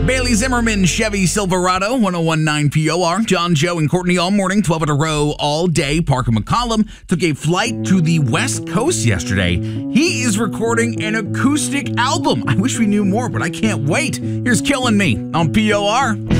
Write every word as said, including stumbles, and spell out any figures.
Bailey Zimmerman, Chevy Silverado, one oh one point nine P O R. John, Joe, and Courtney all morning, twelve in a row all day. Parker McCollum took a flight to the West Coast yesterday. He is recording an acoustic album. I wish we knew more, but I can't wait. Here's Killing Me on P O R.